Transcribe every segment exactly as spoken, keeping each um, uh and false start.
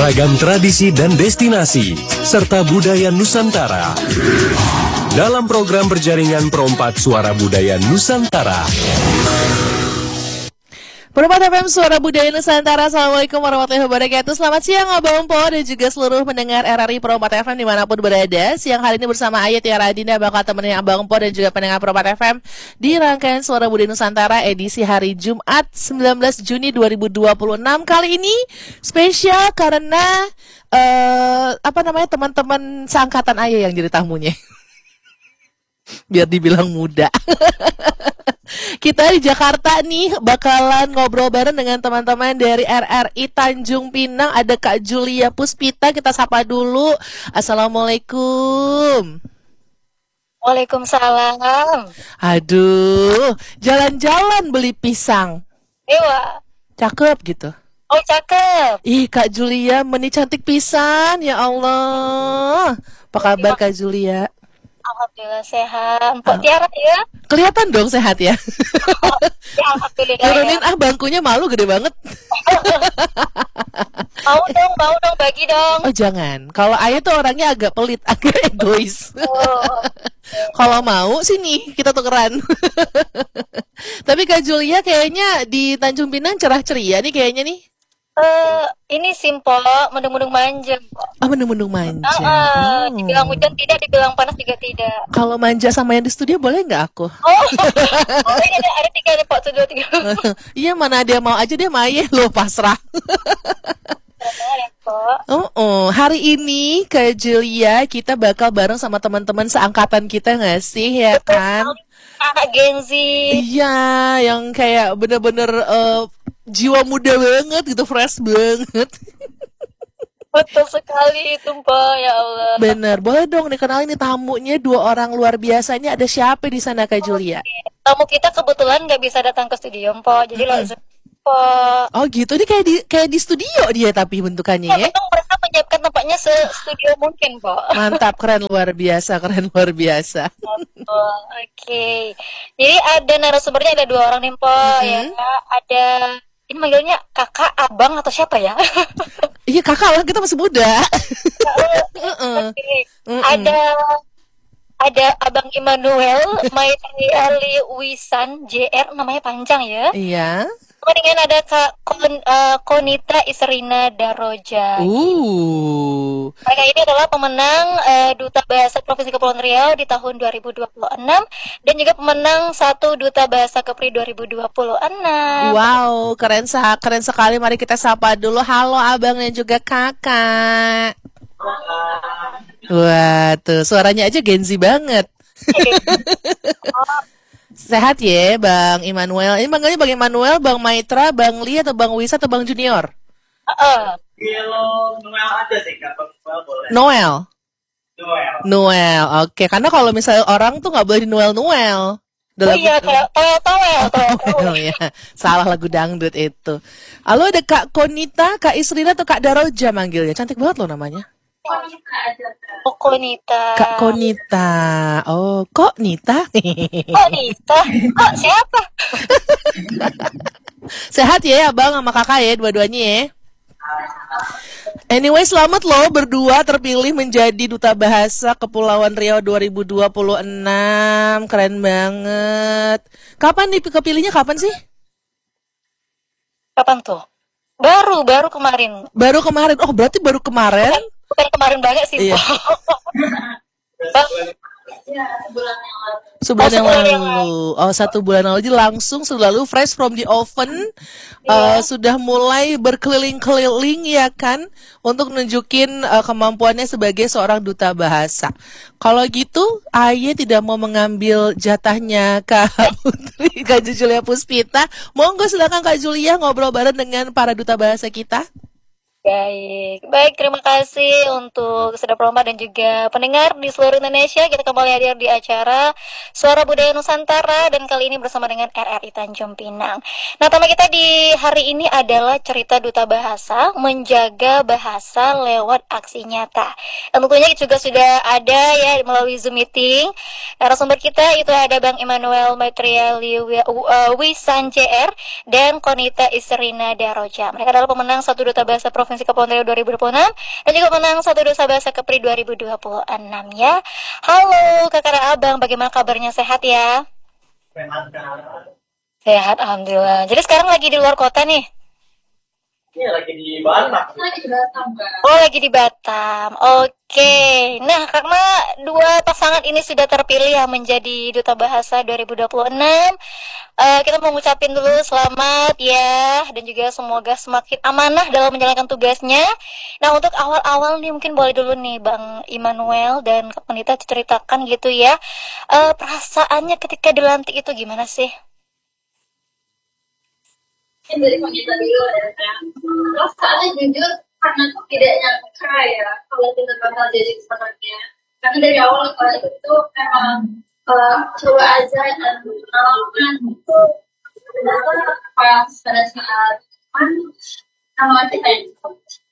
Ragam tradisi dan destinasi, serta budaya Nusantara. Dalam program berjaringan Perompak Suara Budaya Nusantara. Perompak F M Suara Budaya Nusantara. Assalamualaikum warahmatullahi wabarakatuh. Selamat siang Abang Po dan juga seluruh pendengar R R I Perompak F M dimanapun berada. Siang hari ini bersama Ayat Tiara Adinda bakal temenin Abang Po dan juga pendengar Perompak F M di rangkaian Suara Budaya Nusantara edisi hari Jumat sembilan belas Juni dua ribu dua puluh enam. Kali ini spesial karena uh, apa namanya teman-teman seangkatan Ayah yang jadi tamunya. Biar dibilang muda. Kita di Jakarta nih bakalan ngobrol bareng dengan teman-teman dari R R I Tanjung Pinang. Ada Kak Julia Puspita, kita sapa dulu. Assalamualaikum. Waalaikumsalam. Aduh, jalan-jalan beli pisang. Iya. Cakep gitu. Oh, cakep. Ih, Kak Julia meni cantik pisan, ya Allah. Apa kabar Kak Julia? Alhamdulillah sehat. Mpok Tiara ya? Kelihatan dong sehat ya. Oh, ya alhamdulillah. Turunin Ya. ah bangkunya, malu gede banget. Mau dong, mau dong, bagi dong. Oh jangan. Kalau Ayah tuh orangnya agak pelit, agak egois. Oh. Kalau mau sini kita tukeran. Tapi Kak Julia kayaknya di Tanjung Pinang cerah ceria nih kayaknya nih. Uh, ini simpel, mendung-mendung manja. Ah, mendung-mendung manja. Uh, uh, Oh. Dibilang hujan tidak, dibilang panas juga tidak. Kalau manja sama yang di studio boleh nggak aku? Oh, oh ini ada, ada tiga nih Pak, tuh dua tiga. Iya, mana dia mau aja dia maye loh, pasrah. Oh, oh, hari ini Kak Julia kita bakal bareng sama teman-teman seangkatan kita nggak sih, ya kan? Anak Gen Z. Iya, yang kayak bener-bener uh, jiwa muda banget gitu, fresh banget. Betul sekali itu Mbak, ya Allah. Bener, boleh dong dikenalin nih tamunya, dua orang luar biasa. Ini ada siapa di sana Kak Julia? Tamu kita kebetulan nggak bisa datang ke studio Mbak, jadi Mm-hmm. langsung Mbak. Oh gitu, ini kayak di kayak di studio dia tapi bentukannya Ya, ya. betul, mereka menyiapkan tempatnya se-studio mungkin Mbak. Mantap, keren luar biasa, keren luar biasa. Oh, Oke, okay. Jadi ada narasumbernya ada dua orang nih Mbak, Mm-hmm. ya. Ada ini manggilnya kakak, abang atau siapa ya? Iya kakak lah, kita masih muda. uh, okay. Ada ada Abang Immanuel Maitri Wisan J R, namanya panjang ya. Iya. Kemudian ada Kak Kon, uh, Konita Isrina Daroja. Uh. Mereka ini adalah pemenang uh, Duta Bahasa Provinsi Kepulauan Riau di tahun dua ribu dua puluh enam dan juga pemenang satu Duta Bahasa Kepri dua ribu dua puluh enam. Wow, keren sa keren sekali. Mari kita sapa dulu. Halo Abang dan juga Kakak. Wah, tuh suaranya aja Gen Z banget. Sehat ya, Bang Immanuel. Ini manggilnya Bang Immanuel, Bang Maitra, Bang Lia, atau Bang Wisa, atau Bang Junior? Uh-uh. Kalau Noel ada sih, Kak. Noel boleh. Noel? Noel. Noel, oke. Karena kalau misalnya orang tuh nggak boleh di Noel-Noel. Oh iya, kayak toel-toel. Oh ya, salah lagu dangdut itu. Halo, ada Kak Konita, Kak Isrina, atau Kak Daroja manggilnya. Cantik banget loh namanya. Oh, Konita. Kak Konita. Oh, kok Nita? Konita? Kok siapa? Sehat ya Abang sama Kakak ya, dua-duanya ya. Anyway, selamat loh berdua terpilih menjadi Duta Bahasa Kepulauan Riau dua ribu dua puluh enam. Keren banget. Kapan nih kepilihnya, kapan sih? Kapan tuh? Baru, baru kemarin. Baru kemarin. Oh, berarti baru kemarin? Bukan, bukan kemarin banget sih. Iya. Sebulan yang lalu. Oh, satu bulan lalu. Jadi langsung selalu fresh from the oven. Uh, sudah mulai berkeliling-keliling ya kan, untuk nunjukin uh, kemampuannya sebagai seorang duta bahasa. Kalau gitu, Aye tidak mau mengambil jatahnya Kak Putri, Kak Julia Puspita. Monggo silakan Kak Julia ngobrol bareng dengan para duta bahasa kita. Baik, baik, terima kasih untuk Sedap Roma dan juga pendengar di seluruh Indonesia. Kita kembali hadir di acara Suara Budaya Nusantara dan kali ini bersama dengan R R I Tanjung Pinang. Nah, tema kita di hari ini adalah cerita duta bahasa, menjaga bahasa lewat aksi nyata. Dan tentunya juga sudah ada ya melalui Zoom meeting. Narasumber kita itu ada Bang Immanuel Maitri Wisan J R dan Konita Isrina Daroja. Mereka adalah pemenang satu Duta Bahasa Provinsi Provinsi Kepulauan Riau dua ribu dua puluh enam dan juga pemenang satu Dosa Bahasa Kepri dua ribu dua puluh enam ya. Halo Kakak dan Abang, bagaimana kabarnya, sehat ya? Sehat, alhamdulillah. Jadi sekarang lagi di luar kota nih? Iya, lagi di Batam. Lagi di Batam, oh, lagi di Batam. Oke. Nah, karena dua pasangan ini sudah terpilih yang menjadi Duta Bahasa dua ribu dua puluh enam, uh, kita mau ngucapin dulu selamat ya, dan juga semoga semakin amanah dalam menjalankan tugasnya. Nah, untuk awal-awal nih mungkin boleh dulu nih Bang Immanuel dan Kak Penita ceritakan gitu ya, uh, perasaannya ketika dilantik itu gimana sih? Dari wanita dulu ya, perasaannya jujur karena tidak nyangka ya kalau kita bakal jadi pemenangnya. Karena dari awal kalau itu tuh memang uh, coba aja dan pengalaman gitu. Ternyata pas pada saat nama kita itu.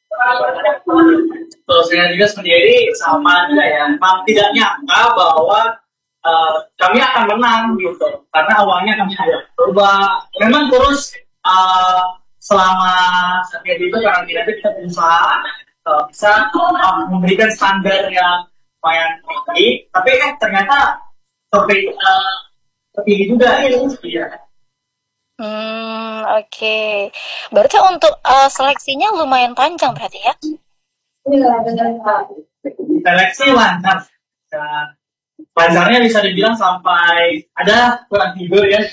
Terus saya juga sendiri sama juga ya, memang tidak nyangka bahwa uh, kami akan menang gitu. Karena awalnya kami ada coba, memang terus Uh, selama saat itu karantina itu kita berusaha uh, bisa uh, memberikan standar yang lumayan tinggi, tapi eh ternyata terpilih uh, terpilih juga ya. Hmm, oke. Okay. Berarti untuk uh, seleksinya lumayan panjang berarti ya? Iya, benar Pak. Seleksi lancar. Dan lancarnya bisa dibilang sampai ada kurang tidur ya.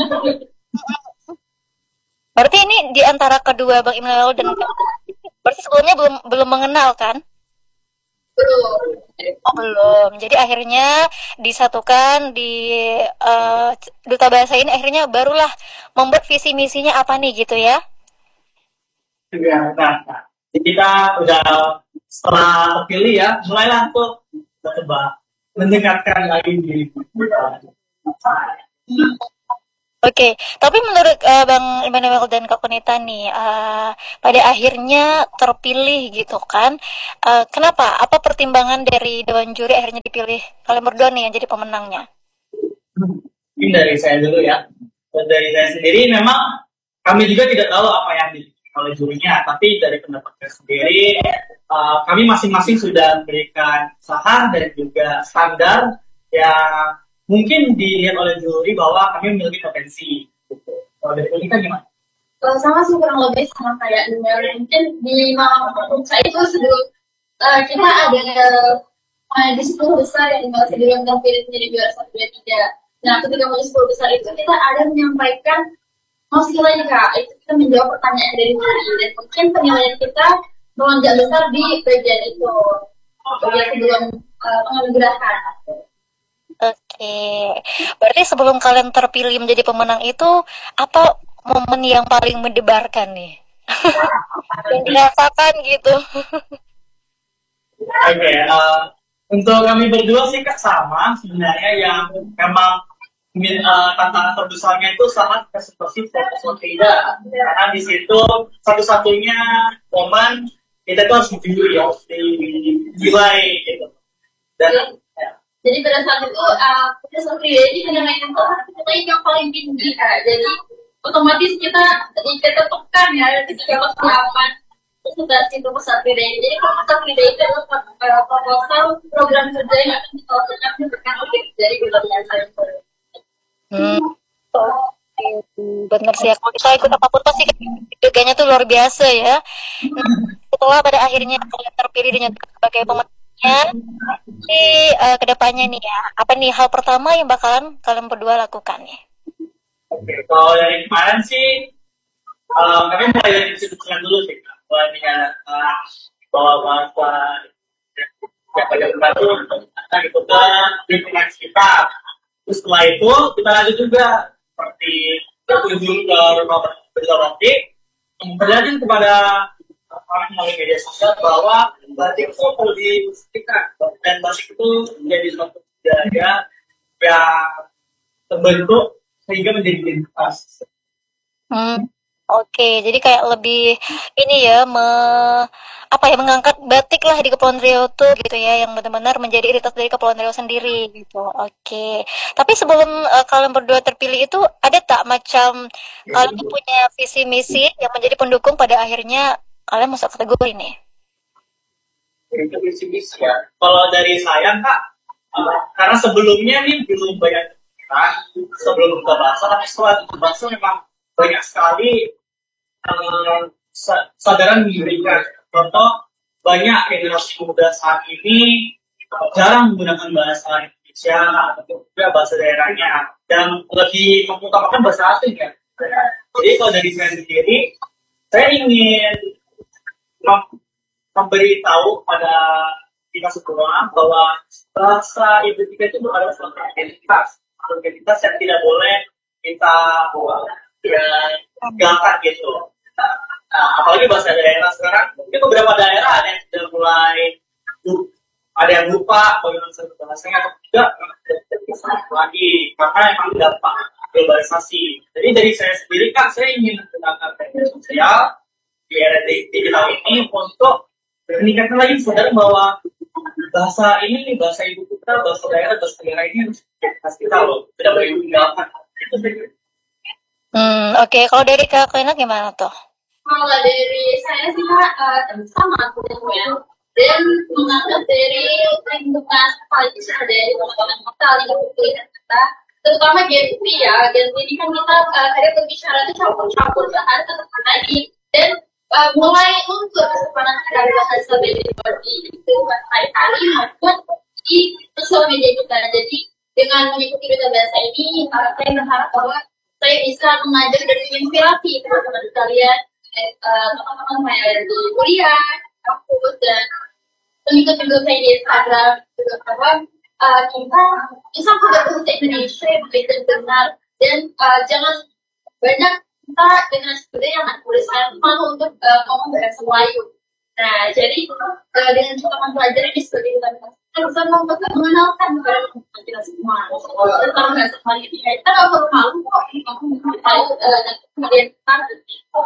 Berarti ini di antara kedua Bang Immanuel dan berarti sebelumnya belum belum mengenal kan? Belum. Oh, belum. Jadi akhirnya disatukan di uh, Duta Bahasa ini, akhirnya barulah membuat visi misinya apa nih gitu ya? Ya, nah, nah. Kita udah setelah terpilih ya, mulailah tuh coba mendengarkan lagi diri. Oke, okay. Tapi menurut uh, Bang Immanuel dan Kak Penita nih, uh, pada akhirnya terpilih gitu kan? Uh, kenapa? Apa pertimbangan dari Dewan Juri akhirnya dipilih kalian berdua nih yang jadi pemenangnya? Mungkin dari saya dulu ya. Dari saya sendiri memang kami juga tidak tahu apa yang dipilih oleh jurinya, tapi dari pendapat saya sendiri, uh, kami masing-masing sudah memberikan usaha dan juga standar yang mungkin dilihat oleh juri bahwa kami memiliki potensi. Gitu. Kalau dari kita gimana? Kalau sama sih kurang lebih sama kayak Dumel. Mungkin di malam pemirsa itu sebelum uh, kita ada uh, di sepuluh besar yang masih belum terpilih menjadi juara satu dua tiga. Nah, ketika mau di sepuluh besar itu kita ada menyampaikan masih lagi Kak, itu kita menjawab pertanyaan dari juri dan mungkin penilaian kita melonjak besar di bagian itu, bagian sebelum uh, penganugerahan. Oke, berarti sebelum kalian terpilih menjadi pemenang itu, apa momen yang paling mendebarkan nih? Yang dirasakan gitu. Oke, okay, uh, untuk kami berdua sih Kak sama sebenarnya yang memang uh, tantangan terbesarnya itu saat ekspresi fokus tidak. Karena di situ satu-satunya momen kita tuh harus dijujur ya, harus dinilai gitu. Dan jadi pada saat itu uh, kita sendiri jadi penilaian itu kita yang paling tinggi Kak. Jadi otomatis kita kita tekan ya ketika pengalaman sudah situ pusat beda. Jadi pusat beda itu adalah proposal program kerja yang akan kita lakukan berdasarkan objek dari kegiatan saya. Hmm. Benar sih, kalau kita ikut apapun pasti kerjanya tuh luar biasa ya. Nah, setelah pada akhirnya kalian terpilih dengan sebagai pemenangnya, jadi uh, kedepannya nih ya, apa nih hal pertama yang bakalan kalian berdua lakukan nih? Oke, kalau dari kemarin sih, uh, kami mulai dari institusinya dulu sih, bahwa ini ada bahwa bahwa yang pada membantu kita gitu ke lingkungan sekitar. Terus setelah itu kita lanjut juga seperti berkunjung ke rumah berlokasi, memperlihatkan kepada orang melalui media sosial bahwa batik itu perlu dimusikkan dan batik itu menjadi suatu budaya yang terbentuk sehingga menjadi identitas. Hmm. Oke, okay, jadi kayak lebih ini ya, me, apa ya mengangkat batik lah di Kepulauan Riau tuh gitu ya, yang benar-benar menjadi identitas dari Kepulauan Riau sendiri gitu. Oke, okay. Tapi sebelum uh, kalian berdua terpilih itu ada tak macam kalian punya visi misi yang menjadi pendukung pada akhirnya kalian masuk kategori nih? Itu bisnis ya. Kalau dari saya kak, uh, karena sebelumnya nih belum banyak kita sebelum buka bahasa, tapi setelah buka bahasa memang banyak sekali uh, sadaran diberikan. Contoh, banyak generasi muda saat ini jarang menggunakan bahasa Indonesia atau juga bahasa daerahnya dan lebih mengutamakan bahasa asing ya. Jadi kalau dari saya sendiri, saya ingin memberitahu pada kita semua bahwa bahasa ibu kita itu adalah suatu identitas, identitas yang tidak boleh kita ya, tinggalkan gitu. Nah, apalagi bahasa daerah sekarang, mungkin beberapa daerah ada yang sudah mulai ada yang lupa bagaimana bahasanya, atau juga lagi karena memang dampak globalisasi. Jadi dari saya sendiri kan saya ingin menggunakan media sosial di era digital ini untuk meningkatkan lagi sadar bahwa bahasa ini, bahasa ibu kita, bahasa daerah, bahasa daerah ini harus kita loh, tidak boleh ditinggalkan. Hmm, oke. Okay. Kalau dari Kak Koina gimana tuh? Kalau dari saya sih Kak, uh, sama aku ya. Dan menganggap dari lingkungan paling besar dari teman-teman kita, lingkungan kuliah kita, terutama Gen Z ya. Gen Z ini kan kita uh, kadang berbicara itu campur-campur bahasa tadi dan uh, mulai untuk kesempatan dari bahasa seperti itu hari-hari maupun di sosial media kita. Jadi dengan mengikuti duta bahasa ini, uh, saya berharap bahwa saya bisa mengajar dan menginspirasi teman-teman kalian, uh, teman-teman yang di kuliah, kampus dan pengikut-pengikut saya di Instagram juga bahwa uh, kita bisa berbahasa Indonesia yang baik dan benar dan uh, jangan banyak kita dengan sebenarnya yang nggak tuliskan malu untuk uh, ngomong bahasa Melayu. Nah, jadi uh, dengan kita mempelajari di studi kita kita bisa mengenalkan kepada kita semua tentang bahasa Melayu ini. Kita nggak perlu malu kok ngomong tahu dan kemudian kita.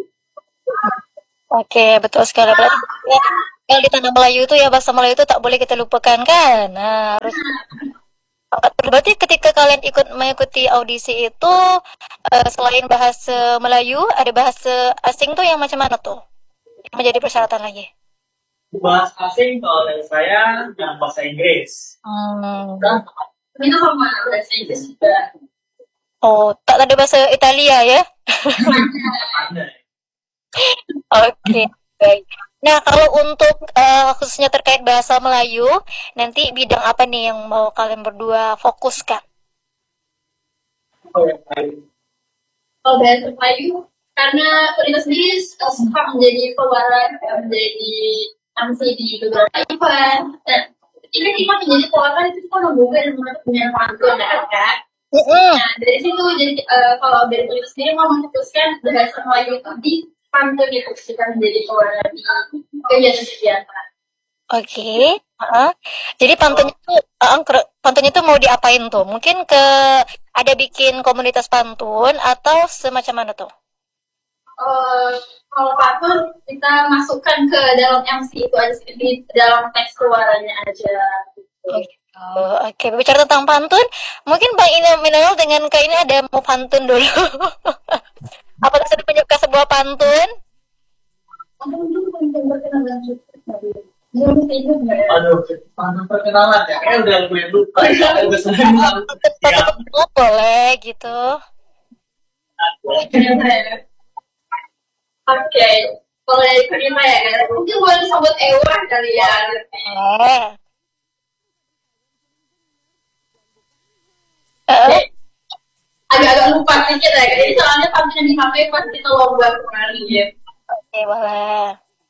Oke, betul sekali. Berarti ya, kalau di tanah Melayu itu ya bahasa Melayu itu tak boleh kita lupakan kan. Nah, harus berarti ketika kalian ikut mengikuti audisi itu uh, selain bahasa Melayu, ada bahasa asing tuh yang macam mana tuh? Yang menjadi persyaratan lagi. Bahasa asing kalau dari saya yang bahasa Inggris. Hmm. Itu sama bahasa Inggris juga. Oh, tak ada bahasa Italia ya? Ada. Oke, okay, baik. Nah, kalau untuk uh, khususnya terkait bahasa Melayu, nanti bidang apa nih yang mau kalian berdua fokuskan? Kalau bahasa Melayu, karena kita sendiri suka menjadi pewaran, menjadi M C di beberapa event. Dan ini kita menjadi pewaran itu kan hubungan dengan punya pantun, kan? Nah, dari situ jadi uh, kalau dari kita sendiri mau memutuskan bahasa Melayu itu di pantun itu kita menjadi pewarna di kegiatan-kegiatan. Oke, uh-huh. Jadi pantunnya tuh, uh, pantunnya tuh mau diapain tuh? Mungkin ke ada bikin komunitas pantun atau semacam mana tuh? Uh, kalau pantun kita masukkan ke dalam M C itu aja di dalam teks keluarannya aja. Oke, oh, okay. Bicara tentang pantun, mungkin Bang Ina Minal dengan Kak ini ada mau pantun dulu. Apakah sudah menyiapkan sebuah pantun? Aduh, pantun perkenalan ya, kayaknya udah lumayan lupa ya. Udah sering ya. Boleh gitu. Oke, kalau dari kelima ya, mungkin boleh disebut Ewa kali ya. Eh. Uh. Agak-agak lupa sedikit ya, jadi soalnya pantun yang di H P pas kita lomba kemarin ya. Oke, boleh.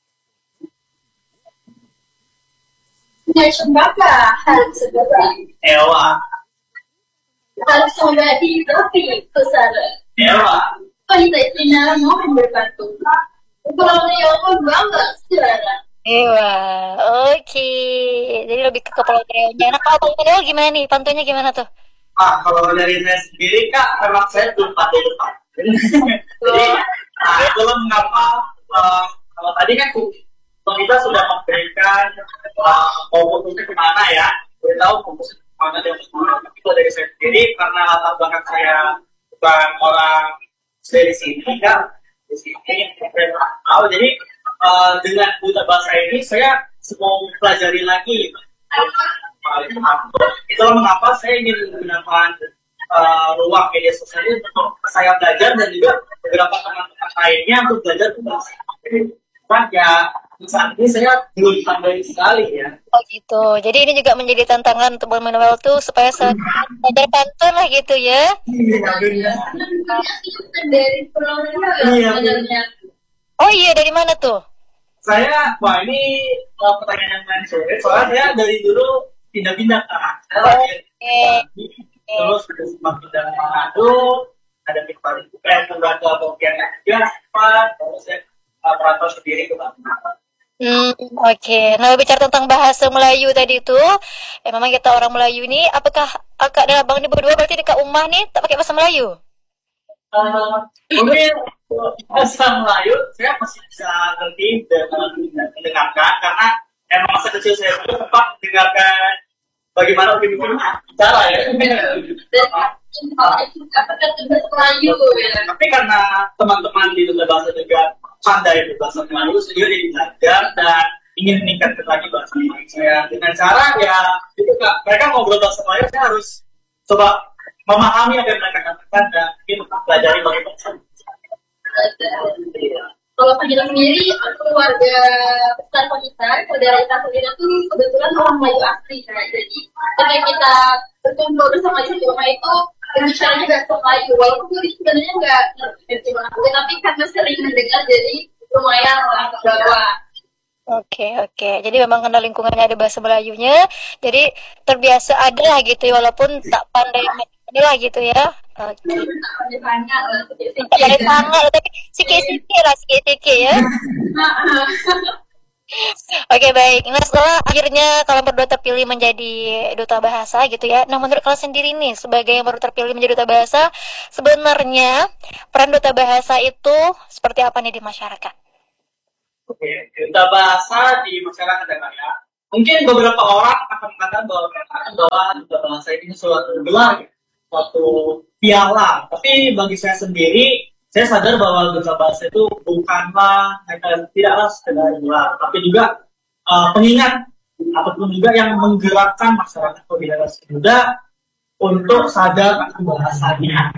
Nah, sembaka harus seperti Ewa. harus membagi tapi besar. Ewa. Wanita istimewa mohon berbantu. Kalau Leo bangga saudara. Ewa, oke. Jadi lebih ke kepala Leo-nya. Nah, kalau Bang Leo gimana nih? Pantunnya gimana tuh? Ah, kalau dari saya sendiri kak, memang saya belum pandai lupa. Jadi, nah itulah mengapa uh, kalau tadi kan kita sudah memberikan uh, fokusnya kemana ya, kita tahu fokusnya kemana dan kemana. Tapi kalau dari saya sendiri, karena latar belakang saya bukan orang dari sini kan, di sini saya tahu. Jadi uh, dengan buta bahasa ini saya mau pelajari lagi. Itulah mengapa saya ingin menggunakan uh, ruang media sosial ini untuk saya belajar dan juga beberapa teman-teman lainnya untuk belajar bahasa. Nah, ya saat ini saya belum pandai sekali ya. Oh gitu. Jadi ini juga menjadi tantangan untuk Manuel tuh supaya belajar pantun lah gitu ya. Iya, Dari Pulau Riau Iya, sebenarnya. Oh iya, dari mana tuh? Saya, wah ini uh, pertanyaan yang paling sulit. Soalnya saya dari dulu pindah-pindah kan. Saya lahir di terus sempat pindah ke Manado, ada di Paling Kuda ke Pontianak juga, sempat terus saya uh, merantau sendiri ke Bangka. Hmm, oke. Okay. Nah, bicara tentang bahasa Melayu tadi itu, ya memang kita orang Melayu ini, apakah akak dan abang ini berdua berarti dekat rumah nih tak pakai bahasa Melayu? Uh, mungkin bahasa Melayu saya masih bisa ngerti dan mendengarkan karena emang masa kecil saya dulu sempat mendengarkan bagaimana Upin Ipin bicara ya. Kalau itu apakah itu Melayu ya? Tapi karena teman-teman di Duta Bahasa juga pandai berbahasa Melayu, saya juga jadi belajar dan ingin meningkatkan lagi bahasa Melayu saya dengan cara ya itu kak mereka ngobrol bahasa Melayu saya harus coba memahami apa yang mereka katakan dan mungkin pelajari bagaimana. Kalau Fadila sendiri, keluarga besar kita, saudara kita sendiri itu kebetulan orang Melayu asli. Nah, jadi ketika kita berkumpul bersama di rumah itu berbicara juga bahasa Melayu. Walaupun dulu sebenarnya nggak ngerti banget, tapi karena sering mendengar jadi lumayan lah ke bawah. Oke, oke. Jadi memang karena lingkungannya ada bahasa Melayunya, jadi terbiasa ada lah gitu ya, walaupun tak pandai inilah gitu ya. Oke. Ada banyak lah, Tak pandai sangat, tapi sikit-sikit lah, sikit-sikit ya. Oke, baik. Nah, setelah akhirnya kalian berdua terpilih menjadi duta bahasa gitu ya. Nah, menurut kalian sendiri nih, sebagai yang baru terpilih menjadi duta bahasa, sebenarnya peran duta bahasa itu seperti apa nih di masyarakat? Oke, duta bahasa di masyarakat ya. Mungkin beberapa orang akan mengatakan bahwa bahwa duta bahasa ini suatu gelar, suatu piala. Tapi bagi saya sendiri, saya sadar bahwa duta bahasa itu bukanlah tidaklah sekedar gelar, tapi juga uh, pengingat ataupun juga yang menggerakkan masyarakat generasi muda untuk sadar akan bahasanya.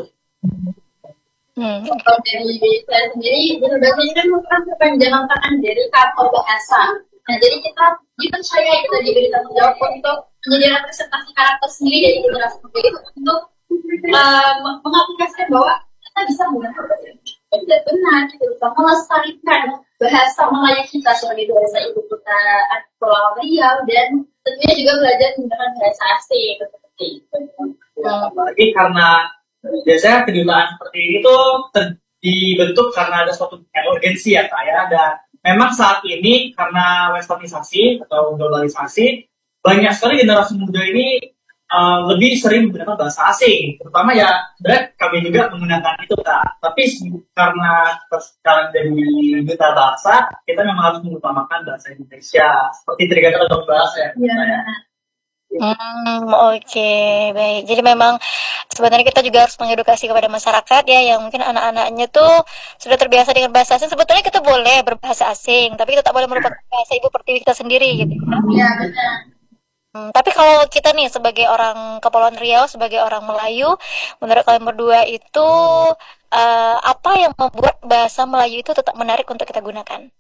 Hmm. Kalau dari saya sendiri, duta bahasa ini kan merupakan kepanjangan tangan dari kata bahasa. Nah, jadi kita dipercaya kita diberi tanggung jawab untuk menjadi representasi karakter sendiri dari generasi muda itu untuk uh, mengaplikasikan bahwa kita bisa menggunakan bahasa Indonesia benar gitu, melestarikan bahasa Melayu kita sebagai bahasa ibu kita Pulau Riau dan tentunya juga belajar menggunakan bahasa asing seperti itu. Apalagi karena biasanya kedutaan seperti ini tuh ter- dibentuk karena ada suatu urgensi ya kak ya. Dan memang saat ini karena westernisasi atau globalisasi banyak sekali generasi muda ini uh, lebih sering menggunakan bahasa asing, terutama ya sebenarnya kami juga menggunakan itu kak. Tapi karena sekarang dari duta bahasa kita memang harus mengutamakan bahasa Indonesia seperti tadi kata Dr. bahasa ya. Ya. Hmm, oke, okay, baik. Jadi memang sebenarnya kita juga harus mengedukasi kepada masyarakat ya, yang mungkin anak-anaknya tuh sudah terbiasa dengan bahasa asing. Sebetulnya kita boleh berbahasa asing, tapi kita tak boleh melupakan bahasa ibu pertiwi kita sendiri gitu. Ya, benar. Hmm, tapi kalau kita nih sebagai orang Kepulauan Riau, sebagai orang Melayu, menurut kalian berdua itu uh, apa yang membuat bahasa Melayu itu tetap menarik untuk kita gunakan?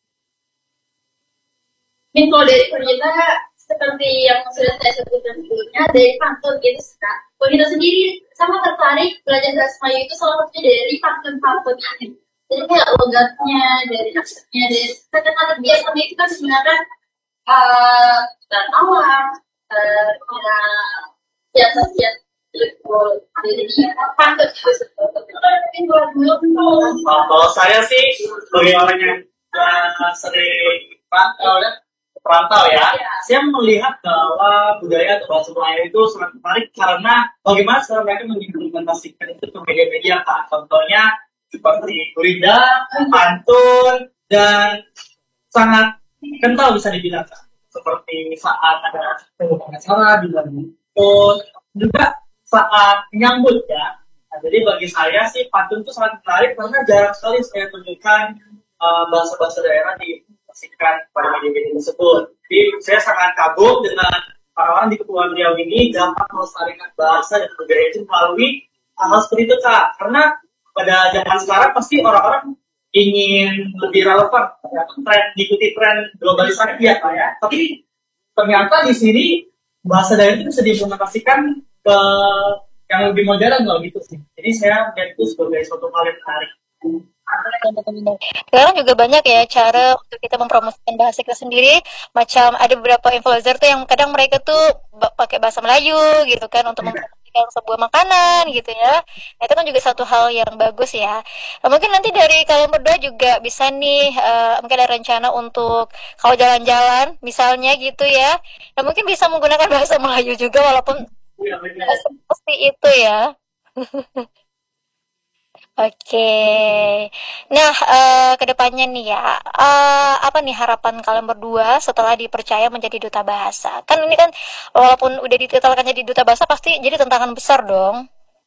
Ini kalau dari kita seperti yang sudah saya sebutkan sebelumnya dari pantun gitu kak. Kalau kita sendiri sama tertarik belajar bahasa Melayu itu salah satunya dari pantun-pantun ini. Jadi kayak logatnya, dari aksennya, dari kata-kata biasa itu kan sebenarnya uh, dan awam, uh, biasa-biasa itu. Jadi pantun itu seperti kalau saya sih sebagai orang yang uh, sering pantau ya perantau ya, ya, saya melihat bahwa budaya atau bahasa Melayu itu sangat menarik karena bagaimana sekarang mereka mengimplementasikan itu ke media-media kak. Contohnya seperti gurida, pantun, dan sangat kental bisa dibilang kak. Seperti saat ada acara di pantun, juga saat menyambut ya. Nah, jadi bagi saya sih pantun itu sangat menarik karena jarang sekali saya tunjukkan uh, bahasa-bahasa daerah diaplikasikan pada media-media tersebut. Jadi saya sangat kagum dengan orang-orang di Kepulauan Riau ini dapat melestarikan bahasa dan budaya itu melalui hal seperti itu, Kak. Karena pada zaman sekarang pasti orang-orang ingin lebih relevan, ya, tren, diikuti tren globalisasi ya, Kak, ya. Tapi ternyata di sini bahasa daerah itu bisa diimplementasikan ke yang lebih modern loh gitu sih. Jadi saya melihat itu sebagai suatu hal yang menarik. Sekarang juga banyak ya cara untuk kita mempromosikan bahasa kita sendiri. Macam ada beberapa influencer tuh yang kadang mereka tuh pakai bahasa Melayu gitu kan untuk mempromosikan sebuah makanan gitu ya. Nah, itu kan juga satu hal yang bagus ya. Nah, mungkin nanti dari kalian berdua juga bisa nih uh, mungkin ada rencana untuk kalau jalan-jalan misalnya gitu ya. Nah, mungkin bisa menggunakan bahasa Melayu juga walaupun seperti itu ya. Oke, nah uh, kedepannya nih ya, uh, apa nih harapan kalian berdua setelah dipercaya menjadi duta bahasa? Kan ini kan walaupun udah dititelkan jadi duta bahasa pasti jadi tantangan besar dong.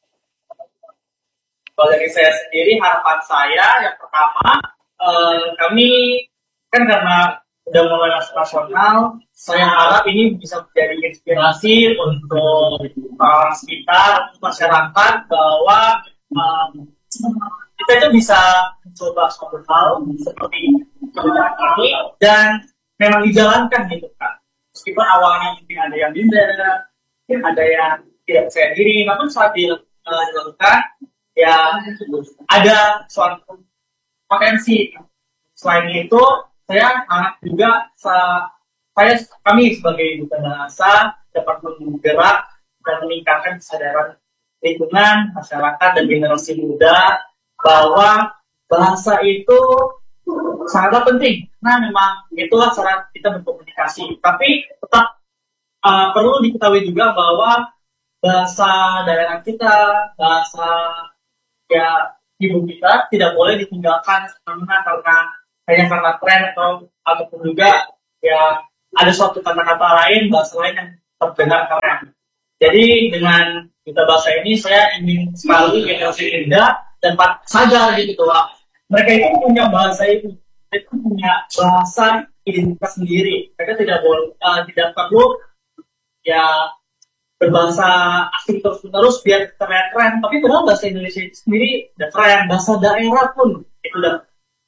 Kalau dari saya sendiri harapan saya yang pertama uh, kami kan karena udah mulai nasional, saya harap ini bisa menjadi inspirasi untuk orang sekitar, masyarakat bahwa um, kita itu bisa mencoba suatu hal seperti ini dan memang dijalankan gitu kan. Meskipun awalnya mungkin ada yang minder, mungkin ada yang tidak percaya diri, namun saat dilakukan ya ada suatu potensi. Selain itu, saya harap juga saya kami sebagai duta bahasa dapat bergerak dan meningkatkan kesadaran lingkungan, masyarakat, dan generasi muda bahwa bahasa itu sangatlah penting. Nah, memang itulah cara kita berkomunikasi. Tapi tetap uh, perlu diketahui juga bahwa bahasa daerah kita, bahasa ya ibu kita tidak boleh ditinggalkan karena karena hanya karena tren atau ataupun juga ya ada suatu kata-kata lain, bahasa lain yang terdengar keren. Jadi dengan duta bahasa ini saya ingin sekali generasi muda dan sadar gitu bahwa mereka itu punya bahasa itu, mereka punya bahasa identitas sendiri. Mereka tidak boleh, uh, tidak perlu ya berbahasa asing terus-menerus biar terlihat keren. Tapi padahal bahasa Indonesia itu sendiri udah keren, bahasa daerah pun itu udah.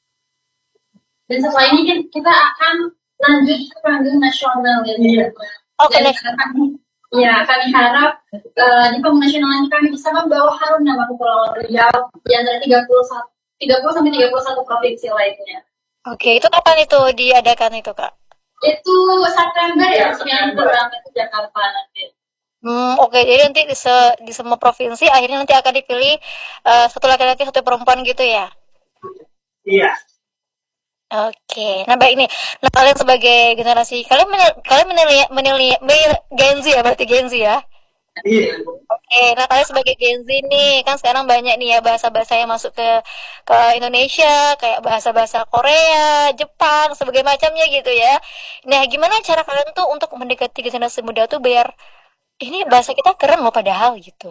Dan setelah ini kita akan lanjut ke panggung nasional ya. Iya. Oh, dan kami, ya kami harap uh, di panggung nasional ini kami bisa membawa harum nama Kepulauan Riau di antara tiga puluh satu, tiga puluh sampai tiga puluh satu provinsi lainnya. Oke, itu kapan itu diadakan itu, Kak? Itu September ya, yang berangkat ke Jakarta nanti. Hmm, oke, jadi nanti di, se- di semua provinsi akhirnya nanti akan dipilih uh, satu laki-laki satu perempuan gitu ya? Iya. Oke, nah baik nih. Nah kalian sebagai generasi, kalian menil, kalian menilai menilai menil, Gen Z ya, berarti Gen Z ya? Iya. Oke, nah kalian sebagai Gen Z nih, kan sekarang banyak nih ya bahasa-bahasa yang masuk ke ke Indonesia, kayak bahasa-bahasa Korea, Jepang, sebagai macamnya gitu ya. Nah, gimana cara kalian tuh untuk mendekati generasi muda tuh biar ini bahasa kita keren loh padahal gitu?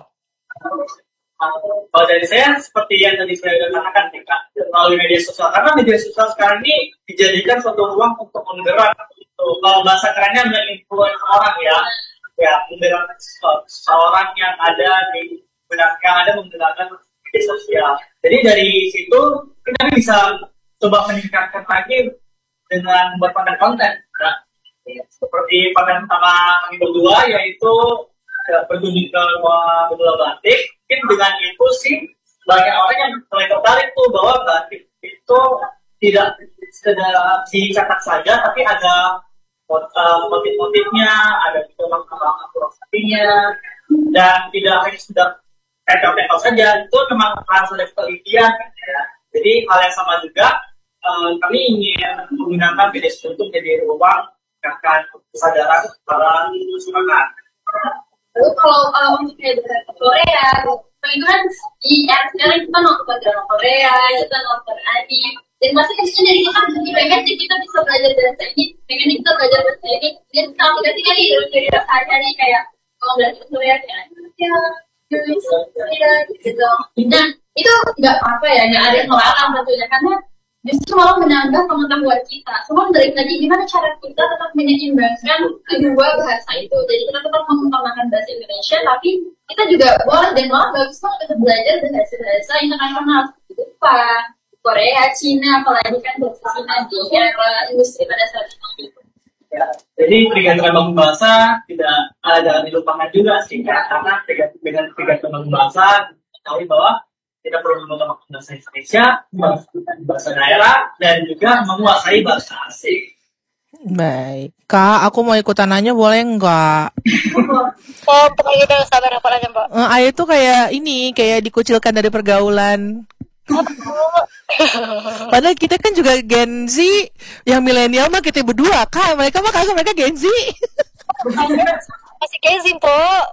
Kalau dari saya seperti yang tadi saya sudah katakan nih Kak, melalui media sosial, karena media sosial sekarang ini dijadikan suatu ruang untuk menggerak gitu. Kalau bahasa kerennya menginfluence orang ya, ya menggerak seorang yang ada di yang ada menggunakan media sosial. Jadi dari situ kita bisa coba meningkatkan lagi dengan membuat konten-konten. Nah, seperti konten pertama kami berdua yaitu berkunjung ke rumah benua batik. Mungkin dengan itu sih banyak orang yang mulai tertarik tuh bahwa batik itu tidak sekedar dicetak saja, tapi ada motif-motifnya, ada kembang-kembang filosofinya, dan tidak hanya sudah tempel-tempel saja. Itu memang harus ada penelitian ya. Jadi hal yang sama juga uh, kami ingin menggunakan media sosial untuk menjadi ruang akan kesadaran para masyarakat. Lalu kalau uh, untuk kayak Korea, itu kan di sekarang kita nonton drama Korea, kita nonton anime, dan pasti kan dari kita jadi pengen kita bisa belajar bahasa ini, pengen kita belajar bahasa ini, dan kita aplikasikan di dalam diri sehari-hari kayak kalau belajar Korea kayak ya, Indonesia, gitu. Nah itu nggak apa ya, nggak ada yang melarang tentunya karena justru malah menambah pengetahuan kita. Cuma balik lagi gimana cara kita tetap menyeimbangkan kedua bahasa itu. Jadi kita tetap mengutamakan bahasa Indonesia, tapi kita juga boleh dan malah bagus banget untuk belajar bahasa-bahasa internasional seperti Jepang, Korea, Cina, apalagi kan bahasa Cina di era industri pada saat ini. Ya, jadi pergantian bangun bahasa tidak uh, jangan dilupakan juga sih ya, karena dengan pergantian bangun bahasa ketahui bahwa kita perlu menggunakan bahasa Indonesia, bahasa daerah, dan juga menguasai bahasa asing. Baik, Kak, aku mau ikutan nanya boleh nggak? Oh, pokoknya udah sabar apa aja, Mbak. Eh, Ayah tuh kayak ini, kayak dikucilkan dari pergaulan. Padahal kita kan juga Gen Z, yang milenial mah kita berdua, Kak. Mereka mah kakak mereka Gen Z. Masih kezim, Po.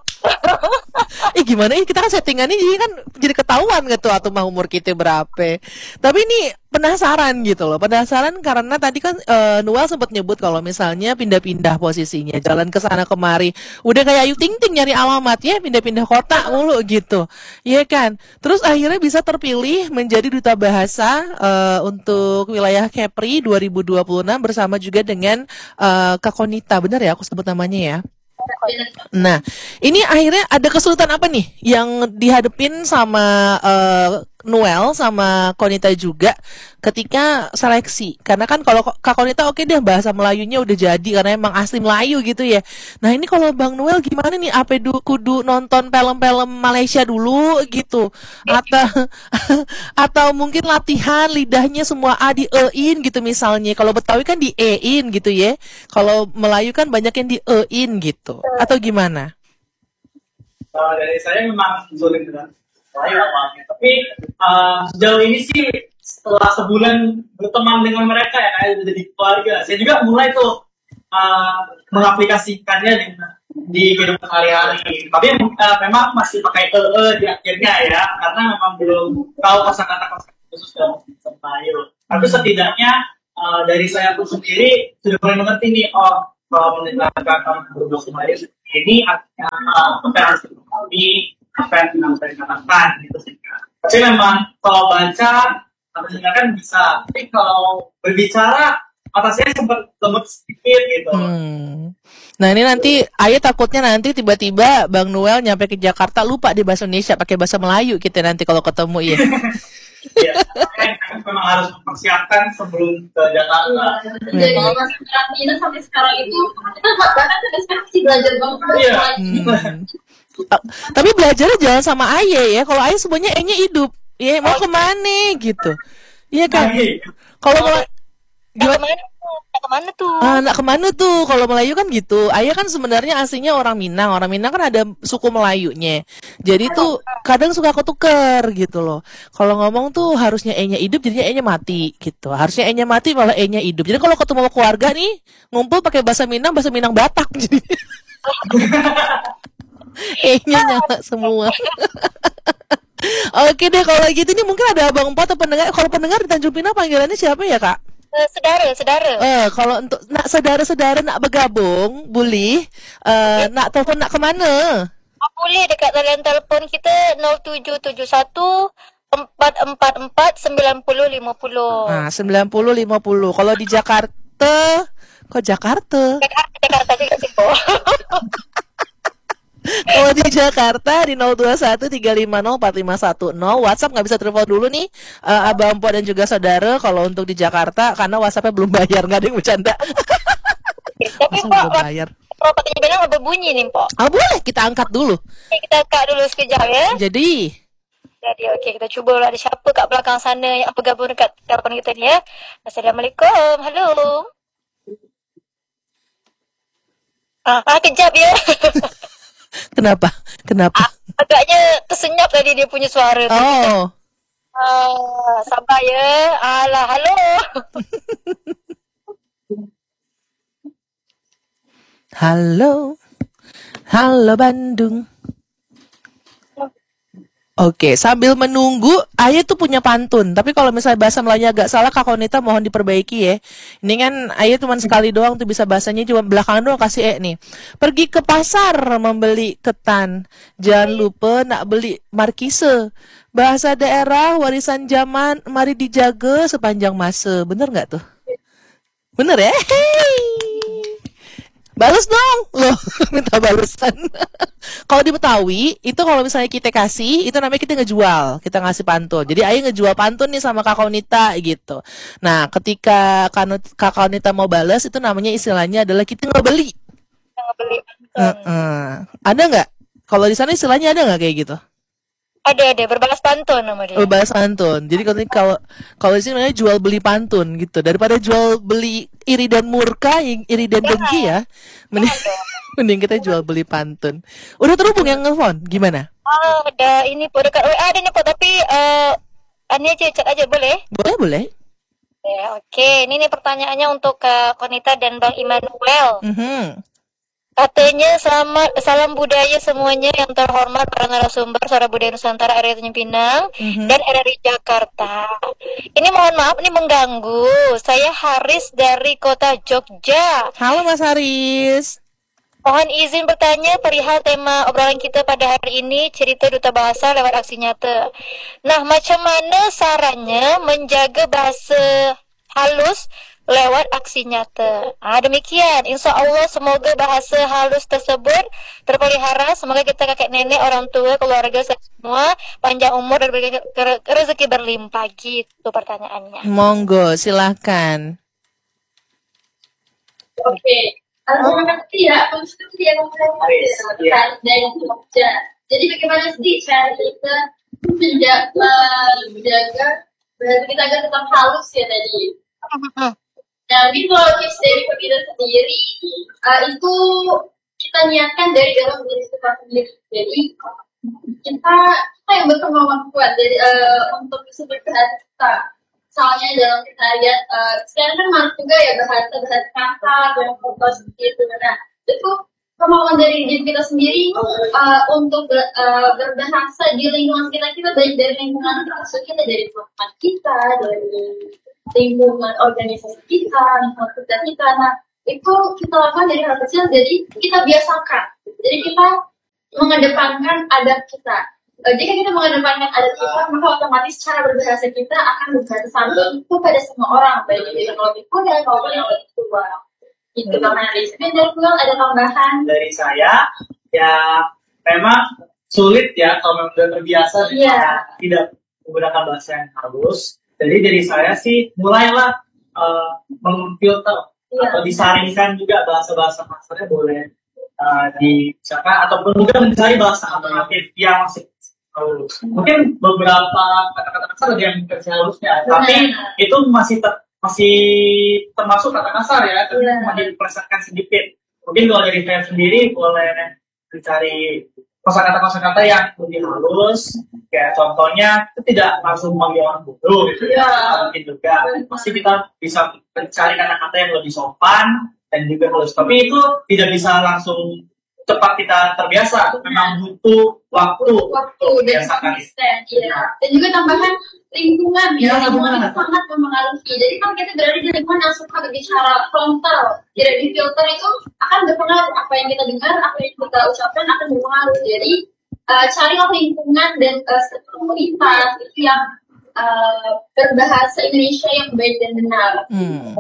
Eh gimana ini kita kan settingannya jadi kan jadi ketahuan gitu atau mah umur kita berapa. Tapi ini penasaran gitu loh. Penasaran karena tadi kan uh, Noel sempat nyebut kalau misalnya pindah-pindah posisinya, jalan ke sana kemari. Udah kayak Ayu Ting Ting nyari alamat ya, pindah-pindah kota mulu gitu. Iya kan? Terus akhirnya bisa terpilih menjadi duta bahasa uh, untuk wilayah Kepri dua ribu dua puluh enam bersama juga dengan uh, Kak Konita. Benar ya aku sebut namanya ya? Nah, ini akhirnya ada kesulitan apa nih yang dihadapin sama uh, Noel sama Konita juga ketika seleksi? Karena kan kalau Kak Konita oke deh bahasa Melayunya udah jadi karena emang asli Melayu gitu ya. Nah ini kalau Bang Noel gimana nih? Apa du, kudu nonton film-film Malaysia dulu gitu? Atau atau mungkin latihan lidahnya semua A di E-in gitu misalnya. Kalau Betawi kan di E-in gitu ya. Kalau Melayu kan banyak yang di E-in gitu. Atau gimana? Uh, dari saya memang sulit dengan Melayu awalnya, tapi uh, sejauh ini sih setelah sebulan berteman dengan mereka ya kayak jadi keluarga, saya juga mulai tuh uh, mengaplikasikannya di, di kehidupan sehari-hari. Tapi uh, memang masih pakai e e di akhirnya ya, karena memang belum tahu kosakata khusus dalam bahasa Melayu. Tapi setidaknya uh, dari saya pun sendiri sudah mulai mengerti nih, oh kalau menerapkan berbahasa Melayu ini artinya apa yang harus diketahui, apa yang harus dikatakan gitu sih. Tapi memang kalau baca atau dengarkan bisa, tapi kalau berbicara mata saya sempat lemot sedikit gitu. Hmm. Nah ini nanti Ayah takutnya nanti tiba-tiba Bang Noel nyampe ke Jakarta lupa di bahasa Indonesia pakai bahasa Melayu kita nanti kalau ketemu ya. Iya, memang harus mempersiapkan sebelum ke Jakarta. Jadi masa karantina sampai sekarang itu kita bahkan sampai sekarang masih belajar banget. Iya. Hmm. Tapi belajarnya jangan sama Ayah ya. Kalau Ayah semuanya E-nya hidup. Ya mau kemana gitu. Iya kan? Kalau mau gimana? Nak kemana tuh? Ah, nak kemana tuh? Kalau Melayu kan gitu. Ayah kan sebenarnya aslinya orang Minang. Orang Minang kan ada suku Melayunya. Jadi tuh kadang suka ketuker gitu loh. Kalau ngomong tuh harusnya E-nya hidup, jadinya E-nya mati gitu. Harusnya E-nya mati malah E-nya hidup. Jadi kalau ketemu keluarga nih ngumpul pakai bahasa Minang, bahasa Minang Batak jadi. E-nya nyala semua. Oke deh kalau gitu nih mungkin ada Abang Empat atau pendengar. Kalau pendengar di Tanjung Pinang panggilannya siapa ya Kak? Uh, sedara, sedara. Eh kalau untuk nak saudara-saudara nak bergabung boleh. Uh, nak telepon nak kemana? Oh, boleh dekat talian telefon kita nol tujuh tujuh satu empat empat empat sembilan nol lima nol. Nah sembilan puluh lima puluh. Kalau di Jakarta, kok Jakarta? Jakarta, Jakarta juga sih kok. Kalau di Jakarta di nol dua satu tiga lima nol empat lima satu nol. WhatsApp nggak bisa telepon dulu nih uh, Abang Po dan juga saudara. Kalau untuk di Jakarta karena WhatsAppnya belum bayar, nggak ada yang bercanda. Tapi Masa Pak, belum bayar. propertinya bilang ada bunyi nih Pak. Ah boleh kita angkat dulu. Oke, kita angkat dulu sekejap ya. Jadi Jadi oke kita cuba lah ada siapa kat belakang sana yang bergabung dekat telefon kita ni ya. Assalamualaikum. Halo. Ah, ah kejap ya. kenapa? Kenapa? Ah, agaknya tersenyap tadi dia punya suara tu. Oh. Ah, sabar ya. Alah, halo. Halo. Halo Bandung. Oke, sambil menunggu, Ayah tuh punya pantun. Tapi kalau misalnya bahasa Melayunya agak salah, Kak Konita mohon diperbaiki ya. Ini kan Ayah cuma sekali doang tuh bisa bahasanya, cuma belakangan doang kasih E nih. Pergi ke pasar membeli ketan, jangan lupa nak beli markise. Bahasa daerah, warisan zaman, mari dijaga sepanjang masa. Bener nggak tuh? Bener ya? Hey. Balas dong, loh minta balasan. Kalau di Betawi itu kalau misalnya kita kasih, itu namanya kita ngejual, kita ngasih pantun. Jadi Ayah ngejual pantun nih sama Kak Konita gitu. Nah, ketika Kak Konita mau balas, itu namanya istilahnya adalah kita ngebeli. Ngebeli pantun. Uh-uh. Ada nggak? Kalau di sana istilahnya ada nggak kayak gitu? Ada ada berbalas pantun nama dia. Berbalas pantun. Jadi kalau kalau kalau di sini namanya jual beli pantun gitu. Daripada jual beli iri dan murka, iri dan dengki ya. Mending, mending kita jual beli pantun. Udah terhubung yang nelfon? Gimana? Oh, ada ini po dekat W A ada nih po, tapi eh uh, ini aja chat aja boleh? Boleh, boleh. Ya, oke. Okay. Ini nih pertanyaannya untuk Kak Konita dan Bang Immanuel. Mm-hmm. Katanya selamat salam budaya semuanya yang terhormat para narasumber Suara Budaya Nusantara R R I Tanjung Pinang mm-hmm. dan R R I Jakarta. Ini mohon maaf ini mengganggu. Saya Haris dari kota Jogja. Halo Mas Haris. Mohon izin bertanya perihal tema obrolan kita pada hari ini, cerita duta bahasa lewat aksi nyata. Nah, macam mana sarannya menjaga bahasa halus lewat aksi nyata? Ah, demikian. Insya Allah semoga bahasa halus tersebut terpelihara. Semoga kita kakek nenek, orang tua, keluarga semua panjang umur dan rezeki berlimpah. Gitu pertanyaannya. Monggo, silahkan. Oke. Okay. Terima kasih ya. Aku setuju ya terkait dari Jogja. Jadi bagaimana sih cara kita menjaga menjaga bahasa kita agar tetap halus ya tadi? Nah, mungkin kalau tips dari kita sendiri uh, itu kita niatkan dari dalam diri kita sendiri. Jadi kita kita yang berkemauan kuat dari uh, untuk bisa berbahasa kita. Soalnya dalam kita lihat uh, sekarang kan masuk juga ya bahasa bahasa kasar dan foto seperti itu. Nah, itu kemauan dari diri kita sendiri uh, untuk ber, uh, berbahasa di lingkungan kita kita baik dari lingkungan maksud kita dari teman kita dari lingkungan organisasi kita, lingkungan kerja kita. Nah, itu kita lakukan dari hal kecil, jadi kita biasakan. Jadi kita mengedepankan adab kita. E, jika kita mengedepankan adab kita, maka otomatis cara berbahasa kita akan berbahasa sama itu pada semua orang, baik itu yang lebih muda maupun yang lebih tua. Itu karena dari sini dari Tuhan ada tambahan dari saya. Ya, memang sulit ya kalau memang terbiasa yeah. tidak menggunakan bahasa yang halus. Jadi dari saya sih mulailah uh, memfilter yeah. atau disaringkan juga bahasa-bahasa kasarnya boleh uh, dicakap ataupun juga mencari bahasa alternatif yang masih halus. Mungkin beberapa kata-kata kasar ada yang versi halusnya, yeah. tapi itu masih ter, masih termasuk kata kasar ya, tapi yeah. cuma dipelesetkan sedikit. Mungkin kalau dari saya sendiri boleh mencari kosakata-kosakata yang lebih halus, kayak contohnya itu tidak langsung memanggil orang bodoh gitu ya, mungkin juga pasti kita bisa mencari kata-kata yang lebih sopan dan juga halus. Tapi itu tidak bisa langsung cepat kita terbiasa, memang butuh waktu, waktu dan konsisten, iya. Dan juga tambahan lingkungan ya, lingkungan itu sangat mempengaruhi. Jadi kalau kita berada di lingkungan yang suka berbicara frontal, tidak difilter, itu akan berpengaruh. Apa yang kita dengar, apa yang kita ucapkan akan berpengaruh. Jadi uh, carilah lingkungan dan uh, komunitas itu yang uh, berbahasa Indonesia yang baik dan benar. Hmm.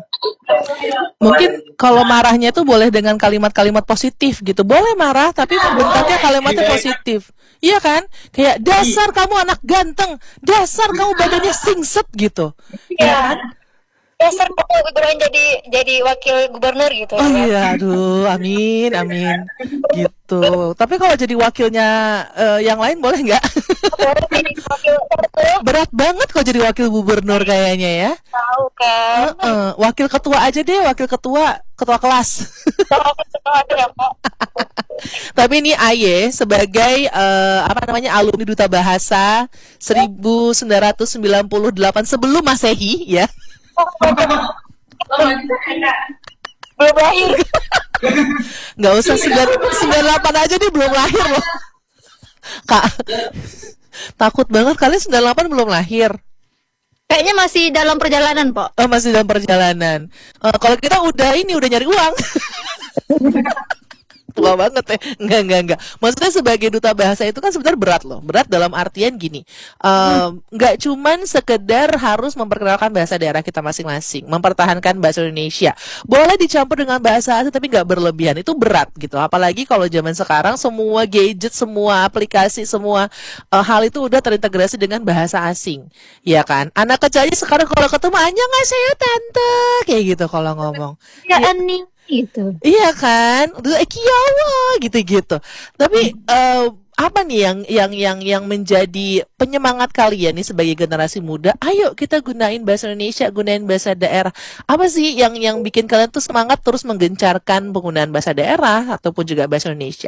Mungkin kalau marahnya tuh boleh dengan kalimat-kalimat positif gitu. Boleh marah tapi bentuknya kalimatnya positif. Iya kan? Kayak dasar kamu anak ganteng, dasar kamu badannya singset gitu. Iya kan? Dasar kamu gubernur jadi jadi wakil gubernur gitu. Oh iya, aduh, amin, amin. Gitu. Tapi kalau jadi wakilnya uh, yang lain boleh nggak? Berat banget kalau jadi wakil gubernur kayaknya ya. Tahu kan? Uh, uh, wakil ketua aja deh, wakil ketua, ketua kelas. Tapi ini Aye sebagai uh, apa namanya alumni Duta Bahasa seribu sembilan ratus sembilan puluh delapan sebelum Masehi ya. Belum lahir. Nggak usah sembilan puluh delapan aja dia belum lahir loh. Kak. Takut banget, kalian sembilan puluh delapan belum lahir. Kayaknya masih dalam perjalanan, Pak. Oh, masih dalam perjalanan. Uh, kalau kita udah ini udah nyari uang. Tua banget ya. Enggak, enggak, enggak. Maksudnya sebagai duta bahasa itu kan sebenarnya berat loh. Berat dalam artian gini. Um, enggak cuman sekedar harus memperkenalkan bahasa daerah kita masing-masing. Mempertahankan bahasa Indonesia. Boleh dicampur dengan bahasa asing tapi enggak berlebihan. Itu berat gitu. Apalagi kalau zaman sekarang semua gadget, semua aplikasi, semua uh, hal itu udah terintegrasi dengan bahasa asing. Ya kan? Anak kecil aja sekarang kalau ketemu, annyeonghaseyo tante. Kayak gitu kalau ngomong. Ya, Ani. Gitu. Iya kan, udah eh, kiawa gitu-gitu. Tapi uh, apa nih yang yang yang yang menjadi penyemangat kalian nih sebagai generasi muda? Ayo kita gunain bahasa Indonesia, gunain bahasa daerah. Apa sih yang yang bikin kalian tuh semangat terus menggencarkan penggunaan bahasa daerah ataupun juga bahasa Indonesia?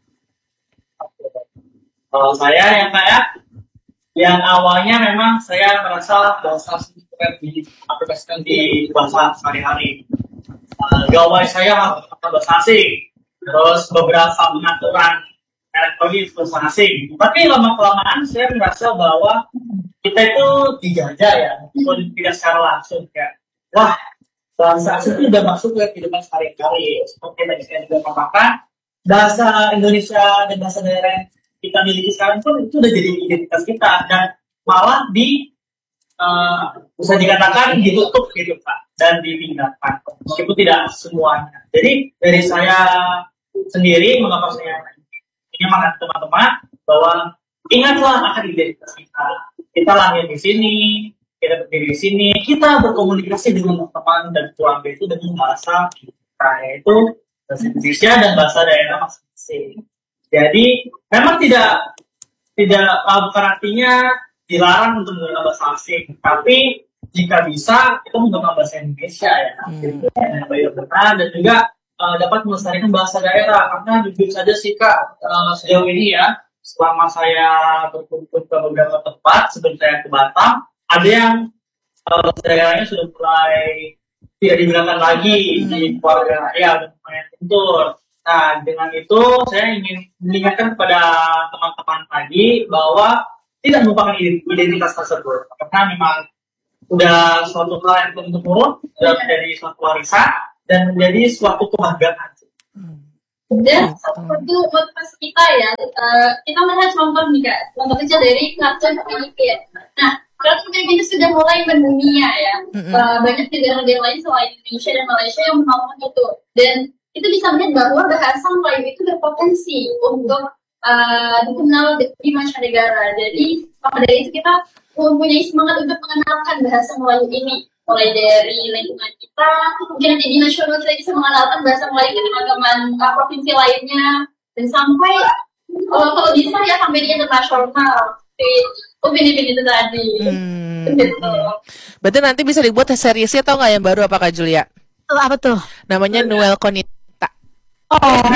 Kalau saya yang kayak yang awalnya memang saya merasa bahasa asing itu diaplikasikan di bahasa sehari-hari. Uh, gawai saya menggunakan bahasa asing, terus beberapa pengaturan elektronik bahasa asing. Tapi lama-kelamaan saya merasa bahwa kita itu dijajah ya, walaupun tidak secara langsung kayak, wah bahasa asing itu udah masuk ke kehidupan sehari-hari. Seperti tadi saya juga katakan, bahasa Indonesia dan bahasa daerah yang kita miliki sekarang pun itu udah jadi identitas kita dan malah di uh, bisa dikatakan ditutup gitu Pak. Dan ditinggalkan, meskipun tidak semuanya. Jadi dari saya sendiri, mengapa saya menyemangat teman-teman bahwa ingatlah akan identitas kita. Kita lahir di sini, kita berdiri di sini, kita berkomunikasi dengan teman dan keluarga itu dengan bahasa kita, yaitu bahasa Indonesia dan bahasa daerah masing-masing. Jadi memang tidak tidak bukan artinya dilarang untuk menggunakan bahasa asing, tapi jika bisa, kita menggunakan bahasa Indonesia ya, hmm. yang baik benar dan juga uh, dapat melestarikan bahasa daerah. Karena jujur saja sih Kak, uh, sejauh ini ya, selama saya berkunjung ke beberapa tempat sebelum saya ke Batam, ada yang uh, daerahnya sudah mulai tidak digunakan lagi hmm. di keluarga ya, dan lumayan kentur. Nah, dengan itu saya ingin mengingatkan kepada teman-teman tadi bahwa tidak melupakan identitas tersebut, karena memang udah suatu hal yang turun-temurun, sudah menjadi suatu warisan dan menjadi suatu kebanggaan. Dan satu motivasi kita ya, uh, kita melihat contoh nih Kak, contoh kecil dari kartun Filipina. Nah, kartun Filipina sudah mulai mendunia ya, mm-hmm. uh, banyak negara-negara lain selain Indonesia dan Malaysia yang melakukan itu. Dan itu bisa melihat bahwa bahasa Melayu itu berpotensi untuk uh, dikenal di mancanegara. Jadi, maka dari itu kita mempunyai semangat untuk mengenalkan bahasa Melayu ini, mulai dari lingkungan kita, mungkin nanti di nasional kita bisa mengenalkan bahasa Melayu ke teman-teman uh, provinsi lainnya, dan sampai uh, kalau bisa ya sampai di internasional, di opini-opini itu tadi. Hmm. Gitu. Berarti nanti bisa dibuat seriesnya atau nggak yang baru apa Kak Julia? Oh, apa tuh? Namanya Noel Konita. Oh,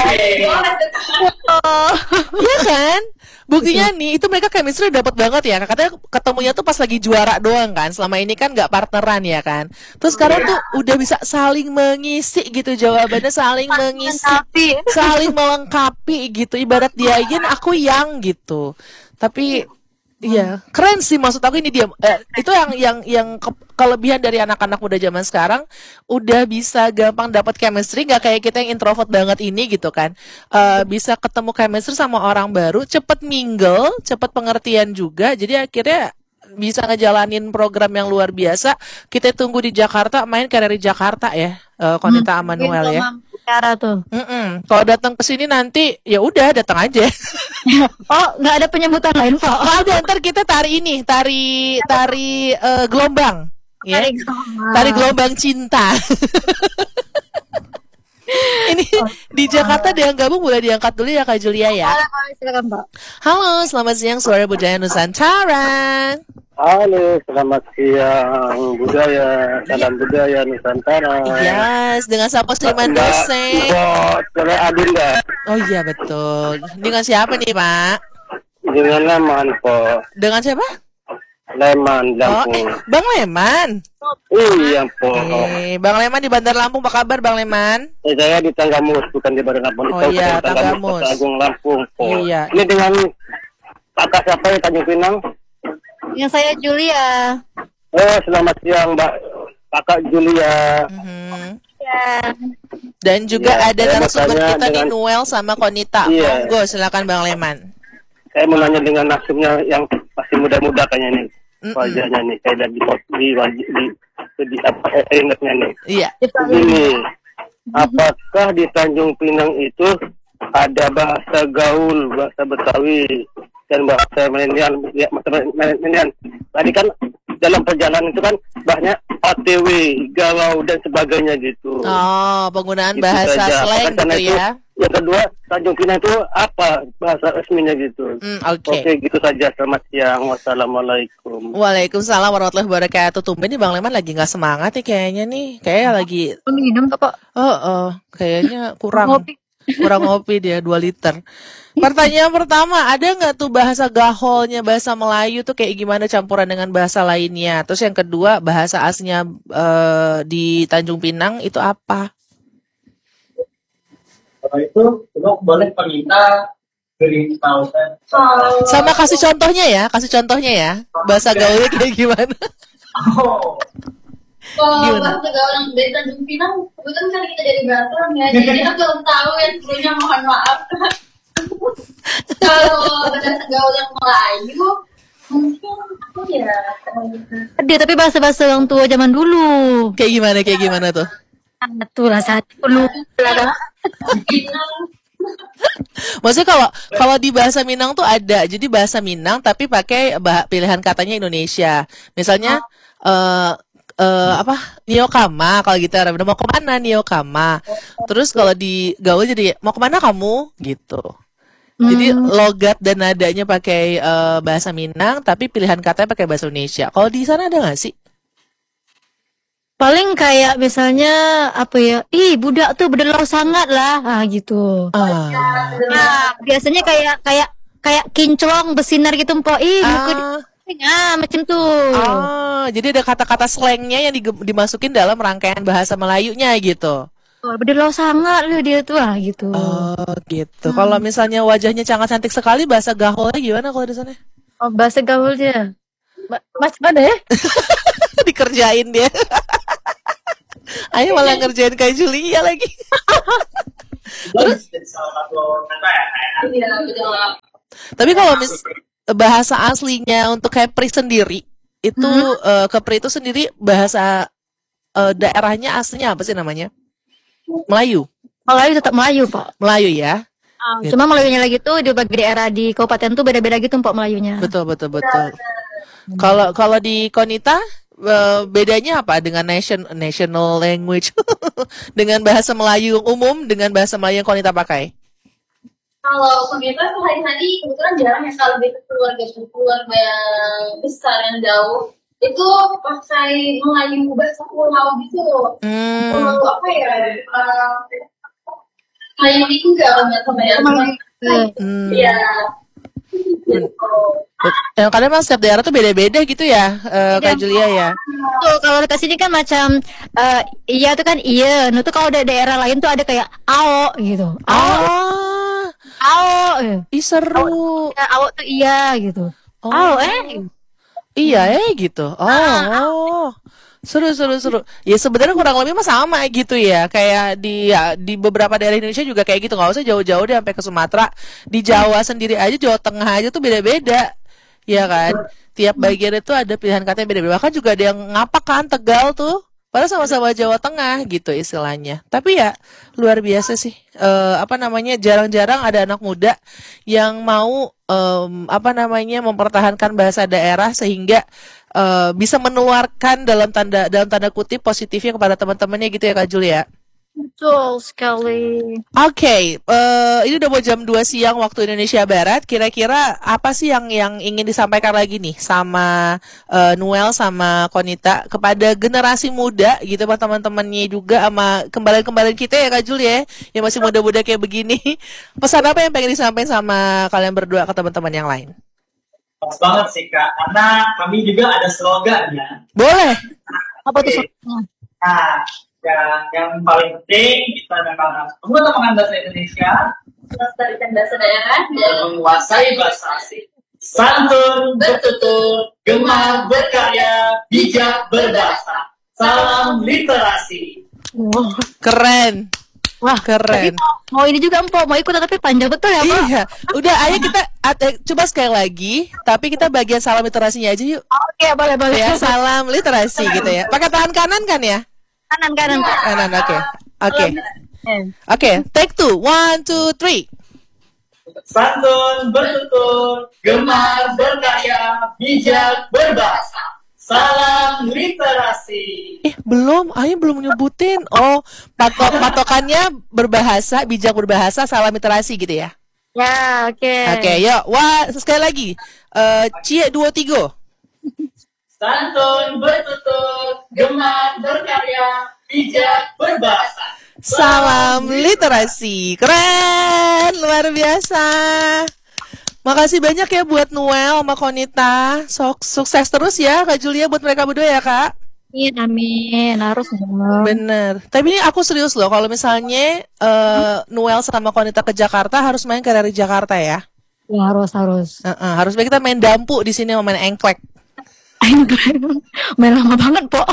oh. Iya kan? Buktinya nih, itu mereka chemistry dapat banget ya. Katanya ketemunya tuh pas lagi juara doang kan. Selama ini kan nggak partneran ya kan. Terus sekarang tuh udah bisa saling mengisi gitu jawabannya, saling mengisi, saling melengkapi gitu. Ibarat dia yin, aku yang gitu. Tapi iya, keren sih maksud aku ini dia. Eh, itu yang yang yang ke, kelebihan dari anak-anak muda zaman sekarang, udah bisa gampang dapat chemistry, nggak kayak kita yang introvert banget ini gitu kan. Uh, bisa ketemu chemistry sama orang baru, cepet mingle, cepet pengertian juga. Jadi akhirnya bisa ngejalanin program yang luar biasa. Kita tunggu di Jakarta, main kayak dari Jakarta ya, uh, Konita hmm, Amanuel ya. Cara tuh. Kalau datang ke sini nanti ya udah datang aja. Oh, nggak ada penyebutan lain kok. Oh, ada, ntar kita tari ini, tari tari uh, gelombang, ya. Tari gelombang, tari gelombang cinta. Ini oh, di Jakarta ada yang gabung, boleh diangkat dulu ya Kak Julia ya. Halo, silakan Pak. Halo, selamat siang Suara Budaya Nusantara. Halo, selamat siang budaya, salam budaya Nusantara. Yes, dengan siapa Sliman Dose? Dengan Adinda. Oh iya betul. Dengan siapa nih Pak? Dengan Leman po. Dengan siapa? Leman, Lampung. Oh, Bang Leman. Iya po. Eh, Bang Leman di Bandar Lampung, apa kabar Bang Leman? Eh, saya di Tanggamus, bukan di Bandar Lampung. Oh iya, Tanggamus. Agung Lampung po. Iya. Ini dengan kakak siapa yang Tanjung Pinang? Yang saya Julia. Oh, selamat siang Mbak Kakak Julia. Mhm. Ya. Dan juga Iya, ada saya mau narasumber tanya kita nih dengan- Noel sama Konita. Iya. Monggo silakan Bang Leman. Saya mau nanya dengan nasibnya yang masih muda-muda kayaknya nih. Mm-mm. Wajahnya nih, saya lihat di di wajah di di apa eh, ingatnya nih. Iya. Begini, apakah di Tanjung Pinang itu ada bahasa gaul, bahasa Betawi dan bahasa milenial? Ya, bahasa milenial. Tadi kan dalam perjalanan itu kan banyak O T W, galau dan sebagainya gitu. Oh, penggunaan Gitu bahasa saja. slang Apakah karena gitu itu- ya. Yang kedua, Tanjung Pinang itu apa bahasa resminya gitu? Hmm, oke. Oke, gitu saja. Selamat siang. Wassalamualaikum. Waalaikumsalam warahmatullahi wabarakatuh. Tumben nih Bang Leman lagi nggak semangat nih kayaknya nih. Kayaknya lagi Minum tuh Pak. oh, oh kayaknya kurang Ngopi. kurang ngopi dia dua liter. Pertanyaan pertama, ada nggak tuh bahasa gaholnya bahasa Melayu tuh kayak gimana campuran dengan bahasa lainnya? Terus yang kedua, bahasa aslinya eh, di Tanjung Pinang itu apa? Kalau itu, lo boleh peminta beri tahu kan. Kalau Sama kasih contohnya ya, kasih contohnya ya. Bahasa gaulnya kayak gimana? Oh, kalau Gimana? bahasa gaul yang dari Tanjung Pinang, kebetulan kan kita dari Batam ya, jadi kita belum tahu ya, sebenarnya mohon maaf. Kalau bahasa gaul yang Melayu, mungkin apa ya? Dia tapi bahasa-bahasa orang tua zaman dulu. Kayak gimana, kayak gimana tuh? Betul lah satu dulu. Pinang, Maksudnya kalau kalau di bahasa Minang tuh ada, jadi bahasa Minang tapi pakai bah- pilihan katanya Indonesia. Misalnya eh eh, apa Niokama kalau gitu orang bilang, mau kemana Niokama. Terus kalau di gaul jadi mau kemana kamu gitu. Jadi logat dan nadanya pakai eh, bahasa Minang tapi pilihan katanya pakai bahasa Indonesia. Kalau di sana ada nggak sih? Paling kayak misalnya apa ya? Ih, budak tuh berdelau sangat lah. Ah gitu. Ah, Nah, biasanya kayak kayak kayak kinclong bersinar gitu, Mpok. Ih, buku ah, ah macam tuh. ah, jadi ada kata-kata slangnya yang dige- dimasukin dalam rangkaian bahasa Melayunya gitu. Oh, berdelau sangat loh dia tuh ah gitu. Oh gitu. Kalau misalnya wajahnya sangat cantik sekali, bahasa gaholnya gimana kalau di sana? Oh, bahasa gaulnya. Ma- Mas mana ya? Dikerjain dia. Ayo malah ngerjain kayak Julia lagi. terus jadi salah satu kata ya. kayak iya, betul. Tapi kalau mis bahasa aslinya untuk Kepri sendiri itu eh, Kepri itu sendiri bahasa eh, daerahnya aslinya apa sih namanya? Melayu. Melayu tetap Melayu, Pak. Melayu ya. Gitu. Cuma Melayunya lagi tuh di bagi daerah di kabupaten tuh beda-beda gitu, Mpok, Melayunya. Betul betul betul. Kalau kalau di Konita eh, bedanya apa dengan nation national language dengan bahasa Melayu yang umum dengan bahasa Melayu yang Konita pakai? Kalau komunitas sehari-hari kebetulan jarang ya, kalau di keluarga keluarga yang besar yang jauh itu pakai Melayu bahasa pulau gitu. Hmm. Pulau apa ya? Uh, Melayu itu enggak banyak sama ya. Hmm. Iya. Gitu. Yang kadang memang setiap daerah tuh beda-beda gitu ya, eh, Kak Julia ya. Tuh kalau dekat sini kan macam eh, iya tuh kan iya. Nah tuh kalau ada daerah lain tuh ada kayak ao gitu. Ao, Ah, ao. eh. ih seru. Ya, ao tuh iya gitu. Oh. Ao eh. Iya eh gitu. Oh, oh. Seru seru seru. Ya sebenarnya kurang lebih mah sama gitu ya. Kayak di ya, di beberapa daerah Indonesia juga kayak gitu. Nggak usah jauh-jauh deh sampai ke Sumatera. Di Jawa sendiri aja, Jawa Tengah aja tuh beda-beda. Ya kan? Tiap bagian itu ada pilihan katanya beda-beda. Bahkan juga ada yang ngapak kan Tegal tuh. Padahal sama-sama Jawa Tengah gitu istilahnya. Tapi ya luar biasa sih. Eh, apa namanya? Jarang-jarang ada anak muda yang mau em, apa namanya mempertahankan bahasa daerah sehingga eh, bisa menularkan dalam tanda dalam tanda kutip positifnya kepada teman-temannya gitu ya Kak Julia. Betul sekali. Oke, eh, ini udah mau jam dua siang waktu Indonesia Barat. Kira-kira apa sih yang yang ingin disampaikan lagi nih sama eh, Noel sama Konita kepada generasi muda gitu, sama teman-temannya juga sama kembali-kembali kita ya Kak Julia yang masih muda-muda kayak begini. Pesan apa yang pengen disampaikan sama kalian berdua ke teman-teman yang lain? Pas banget sih Kak, karena kami juga ada slogan ya. Boleh. Apa tuh? Oke. Nah, yang, yang paling penting kita memang harus menggunakan bahasa Indonesia Melestarikan bahasa daerah dan dan menguasai bahasa asing. Santun, bertutur, gemar berkarya, bijak berbahasa. Salam literasi. Wow, keren. Wah, keren. Mau ini juga Empok, mau ikut tapi panjang betul ya, Pak? Iya. Udah, ayo kita at- coba sekali lagi, tapi kita bagian salam literasinya aja yuk. Oke, boleh boleh. Ya, salam literasi gitu ya. Pakai tangan kanan kan ya? Kanan kanan, Pak. Kanan, oke. Oke. Oke, take two. One, two, three. Santun, bertutur, gemar berkarya, bijak berbahasa. Salam literasi. Eh, belum, Ayo belum nyebutin. Oh, patok patokannya berbahasa, bijak berbahasa, salam literasi gitu ya. Ya, oke. Oke, yuk. Wah, sekali lagi. Eh, Cie dua tiga. Santun, bertutur, gemar berkarya, bijak berbahasa. Salam literasi. Keren, luar biasa. Makasih banyak ya buat Noel sama Konita. Sok sukses terus ya Kak Julia buat mereka berdua ya, Kak. Amin, amin. Harus dong. Bener. Tapi ini aku serius loh, kalau misalnya uh, Noel sama Konita ke Jakarta harus main ke dari Jakarta ya. Ya, harus harus. Uh-uh, harus kita main dampu di sini, mau main engklek. Main lama banget, Pok.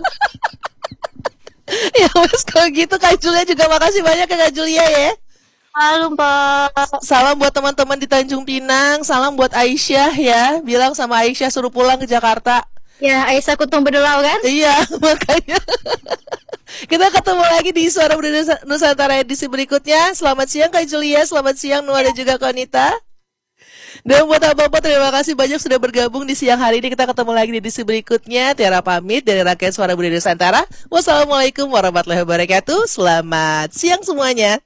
Ya wes, kalau gitu Kak Julia juga makasih banyak ya Kak Julia ya. Halo, Pak. Salam buat teman-teman di Tanjung Pinang, salam buat Aisyah ya. Bilang sama Aisyah suruh pulang ke Jakarta. Ya, Aisyah Kutung Bedelau kan? Iya, makanya. Kita ketemu lagi di Suara Budaya Nusantara edisi berikutnya. Selamat siang Kak Julia, selamat siang Noah dan juga Konita. Dan buat apa-apa, terima kasih banyak sudah bergabung di siang hari ini. Kita ketemu lagi di edisi berikutnya. Tiara pamit dari rakyat Suara Budaya Nusantara. Wassalamualaikum warahmatullahi wabarakatuh. Selamat siang semuanya.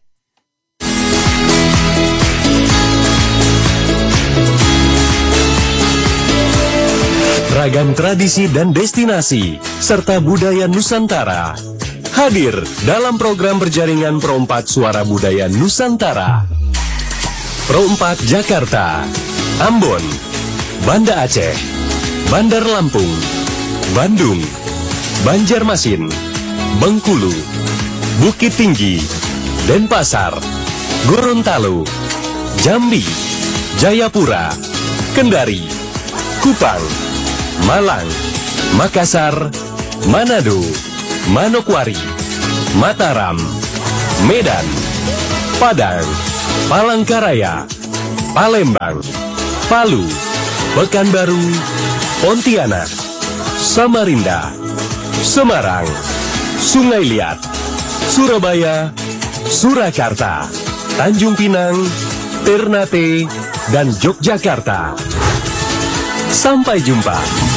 Ragam tradisi dan destinasi, serta budaya Nusantara. Hadir dalam program berjaringan Pro empat Suara Budaya Nusantara. Pro empat Jakarta, Ambon, Banda Aceh, Bandar Lampung, Bandung, Banjarmasin, Bengkulu, Bukit Tinggi, Denpasar, Gorontalo, Jambi, Jayapura, Kendari, Kupang, Malang, Makassar, Manado, Manokwari, Mataram, Medan, Padang, Palangkaraya, Palembang, Palu, Pekanbaru, Pontianak, Samarinda, Semarang, Sungai Liat, Surabaya, Surakarta, Tanjung Pinang, Ternate, dan Yogyakarta. Sampai jumpa.